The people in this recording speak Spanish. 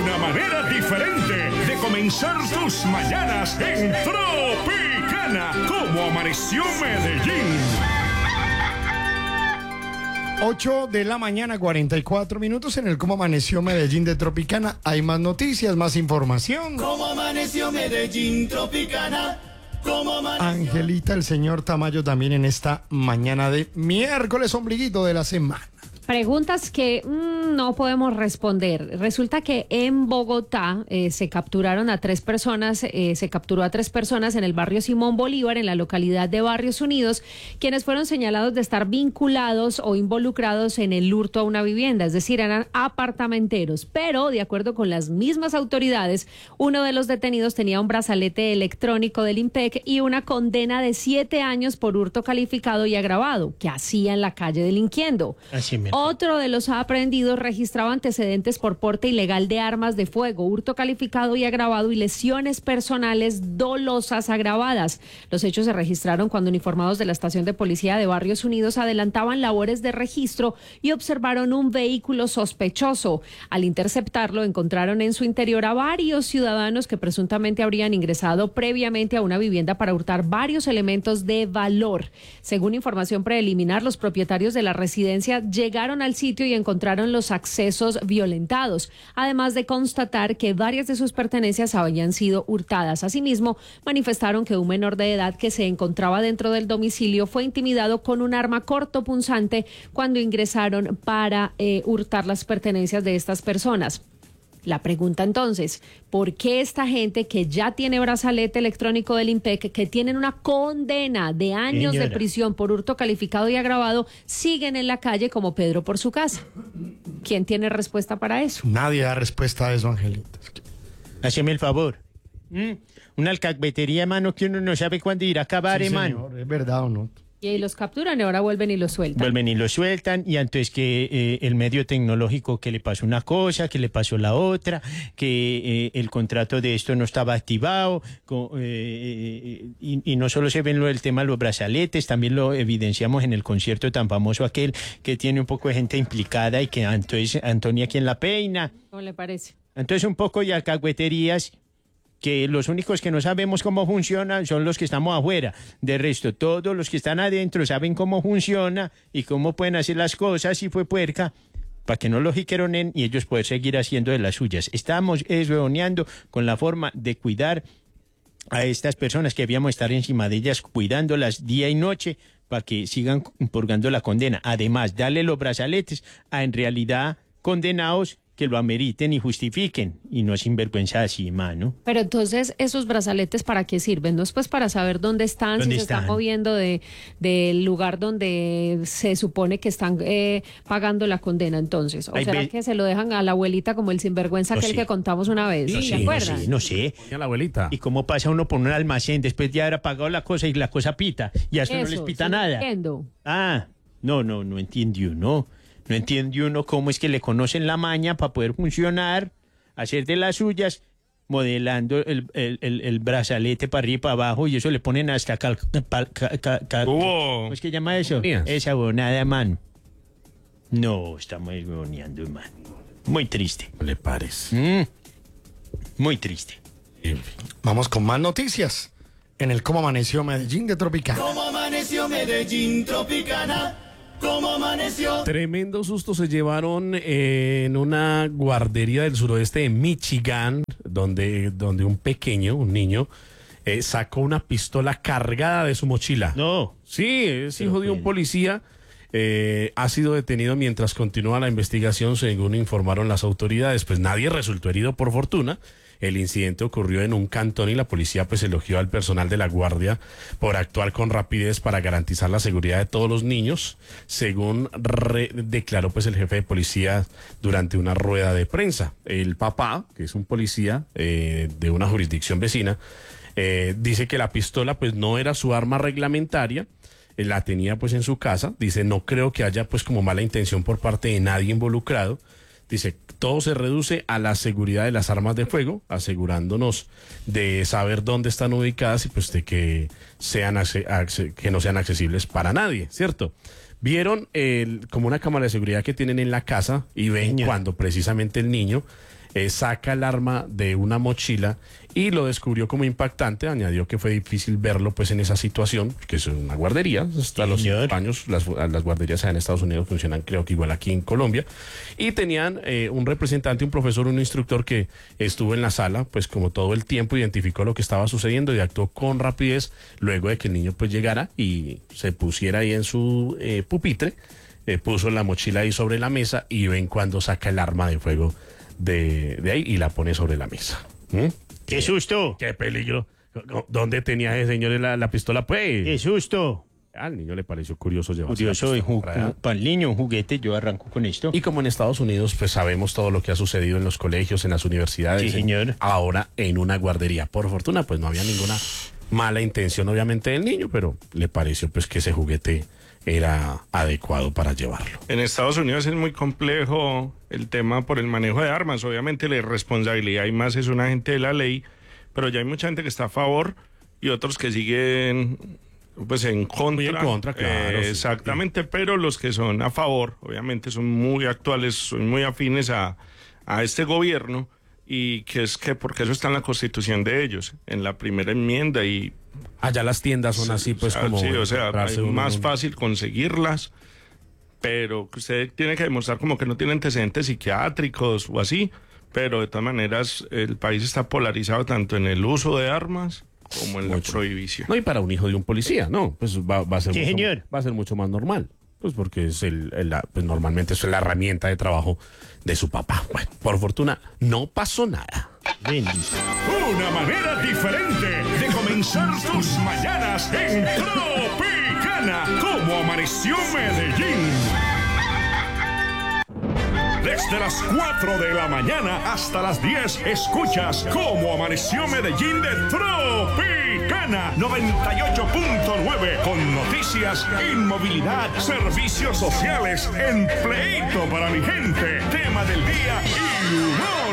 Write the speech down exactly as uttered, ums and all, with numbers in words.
una manera diferente de comenzar tus mañanas en Tropicana. ¿Cómo amaneció Medellín? ocho de la mañana, cuarenta y cuatro minutos en el Cómo Amaneció Medellín de Tropicana. Hay más noticias, más información. ¿Cómo amaneció Medellín, Tropicana? ¿Cómo amaneció? Angelita, el señor Tamayo también en esta mañana de miércoles, ombliguito de la semana. Preguntas que mmm, no podemos responder. Resulta que en Bogotá eh, se capturaron a tres personas, eh, se capturó a tres personas en el barrio Simón Bolívar, en la localidad de Barrios Unidos, quienes fueron señalados de estar vinculados o involucrados en el hurto a una vivienda, es decir, eran apartamenteros. Pero, de acuerdo con las mismas autoridades, uno de los detenidos tenía un brazalete electrónico del IMPEC y una condena de siete años por hurto calificado y agravado, que hacía en la calle delinquiendo. Así me... Otro de los aprehendidos registraba antecedentes por porte ilegal de armas de fuego, hurto calificado y agravado y lesiones personales dolosas agravadas. Los hechos se registraron cuando uniformados de la estación de policía de Barrios Unidos adelantaban labores de registro y observaron un vehículo sospechoso. Al interceptarlo, encontraron en su interior a varios ciudadanos que presuntamente habrían ingresado previamente a una vivienda para hurtar varios elementos de valor. Según información preliminar, los propietarios de la residencia llegaron al sitio y encontraron los accesos violentados, además de constatar que varias de sus pertenencias habían sido hurtadas. Asimismo, manifestaron que un menor de edad que se encontraba dentro del domicilio fue intimidado con un arma cortopunzante cuando ingresaron para eh, hurtar las pertenencias de estas personas. La pregunta entonces, ¿por qué esta gente que ya tiene brazalete electrónico del IMPEC, que tienen una condena de años Señora. de prisión por hurto calificado y agravado, siguen en la calle como Pedro por su casa? ¿Quién tiene respuesta para eso? Nadie da respuesta a eso, Angelita. Haceme el favor. ¿Mm? Una alcahuetería, hermano, que uno no sabe cuándo irá a acabar, Sí, hermano. señor, ¿es verdad o no? Y ahí los capturan y ahora vuelven y los sueltan. Vuelven y lo sueltan, y entonces que eh, el medio tecnológico que le pasó una cosa, que le pasó la otra, que eh, el contrato de esto no estaba activado, co, eh, y, y no solo se ven lo del tema de los brazaletes, también lo evidenciamos en el concierto tan famoso aquel que tiene un poco de gente implicada y que entonces Antonia quien la peina. ¿Cómo le parece? Entonces un poco de alcahueterías, que los únicos que no sabemos cómo funciona son los que estamos afuera. De resto, todos los que están adentro saben cómo funciona y cómo pueden hacer las cosas, y fue puerca, para que no lo jiqueronen y ellos poder seguir haciendo de las suyas. Estamos esreoneando con la forma de cuidar a estas personas, que debíamos estar encima de ellas, cuidándolas día y noche, para que sigan purgando la condena. Además, darle los brazaletes a en realidad condenados que lo ameriten y justifiquen, y no sinvergüenza así, mano. Pero entonces, ¿esos brazaletes para qué sirven? ¿No es pues para saber dónde están, ¿Dónde si se están? están moviendo de del lugar donde se supone que están eh, pagando la condena entonces? ¿O Ay, será ve- que se lo dejan a la abuelita como el sinvergüenza No aquel sé. que contamos una vez? No ¿Se sé, no acuerdan? sé, no sé. A la abuelita. ¿Y cómo pasa uno por un almacén después de haber pagado la cosa y la cosa pita? Y a eso, no les Eso, pita sí, nada. entiendo. Ah, no, no, no entiende uno. No entiende uno cómo es que le conocen la maña para poder funcionar, hacer de las suyas, modelando el, el, el, el brazalete para arriba y para abajo, y eso le ponen hasta cal, cal- cal- cal- cal- Hubo- ¿cómo es que llama eso? Mías. Esa bonada, man. No, estamos huevoneando, man. Muy triste. No le pares. Mm, muy triste. En fin. Vamos con más noticias en el Cómo Amaneció Medellín de Tropicana. ¿Cómo amaneció Medellín, Tropicana? ¿Cómo amaneció? Tremendo susto se llevaron eh, en una guardería del suroeste de Michigan, donde, donde un pequeño, un niño, eh, sacó una pistola cargada de su mochila. No. Sí, es Pero hijo de un pues- policía. Eh, ha sido detenido mientras continúa la investigación, según informaron las autoridades. Pues nadie resultó herido, por fortuna. El incidente ocurrió en un cantón y la policía pues elogió al personal de la guardia por actuar con rapidez para garantizar la seguridad de todos los niños, según re- declaró pues el jefe de policía durante una rueda de prensa. El papá, que es un policía eh, de una jurisdicción vecina, eh, dice que la pistola pues no era su arma reglamentaria, eh, la tenía pues en su casa. Dice, no creo que haya pues como mala intención por parte de nadie involucrado. Dice, todo se reduce a la seguridad de las armas de fuego, asegurándonos de saber dónde están ubicadas y pues de que sean acce- acce- que no sean accesibles para nadie, ¿cierto? Vieron el, como una cámara de seguridad que tienen en la casa y ven Señor. cuando precisamente el niño eh, saca el arma de una mochila y lo descubrió como impactante. Añadió que fue difícil verlo pues en esa situación, que es una guardería. Hasta los años las, las guarderías en Estados Unidos funcionan, creo que igual aquí en Colombia. Y tenían eh, un representante, un profesor, un instructor que estuvo en la sala, pues como todo el tiempo, identificó lo que estaba sucediendo y actuó con rapidez luego de que el niño pues llegara y se pusiera ahí en su eh, pupitre, eh, puso la mochila ahí sobre la mesa y ven cuando saca el arma de fuego de, de ahí y la pone sobre la mesa. ¿Mm? ¡Qué susto! ¡Qué peligro! ¿Dónde tenía ese señor la, la pistola, pues? ¡Qué susto! Al niño le pareció curioso llevarse Curioso, la ju- pistola. para el niño, un juguete, yo arranco con esto. Y como en Estados Unidos, pues sabemos todo lo que ha sucedido en los colegios, en las universidades. Sí, señor. En- ahora en una guardería. Por fortuna, pues no había ninguna mala intención, obviamente, del niño, pero le pareció pues que ese juguete era adecuado para llevarlo. En Estados Unidos es muy complejo el tema por el manejo de armas. Obviamente la irresponsabilidad y más es un agente de la ley, pero ya hay mucha gente que está a favor y otros que siguen pues en contra. Muy en contra, claro, Eh, sí. exactamente, pero los que son a favor, obviamente son muy actuales, son muy afines a, a este gobierno y que es que porque eso está en la constitución de ellos, en la primera enmienda y Allá las tiendas son así, pues o sea, como... sí, o sea, comprarse es uno más un- fácil conseguirlas, pero que usted tiene que demostrar como que no tiene antecedentes psiquiátricos o así, pero de todas maneras el país está polarizado tanto en el uso de armas como en Mucho. la prohibición. No, y para un hijo de un policía, no, pues va, va a ser Sí, mucho, señor. va a ser mucho más normal. Pues porque es el, el- la- pues normalmente es la herramienta de trabajo de su papá. Bueno, por fortuna no pasó nada. Bendice. Una manera diferente de comenzar tus mañanas en Tropicana. Como amaneció Medellín. Desde las cuatro de la mañana hasta las diez, escuchas Cómo Amaneció Medellín de Tropicana noventa y ocho punto nueve, con noticias, inmovilidad, servicios sociales, empleito para mi gente, tema del día y humor.